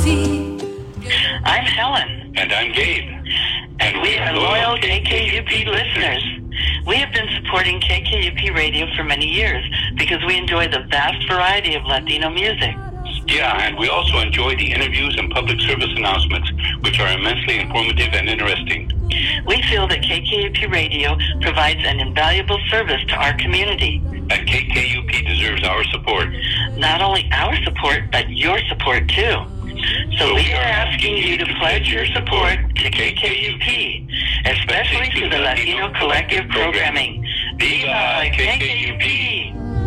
I'm Helen. And I'm Gabe. And we are loyal KKUP listeners. We have been supporting KKUP Radio for many years because we enjoy the vast variety of Latino music. Yeah, and we also enjoy the interviews and public service announcements, which are immensely informative and interesting. We feel that KKUP Radio provides an invaluable service to our community. And KKUP deserves our support. Not only our support, but your support too. So we are asking you to pledge your support to KKUP, especially to the Latino Collective programming. Viva KKUP!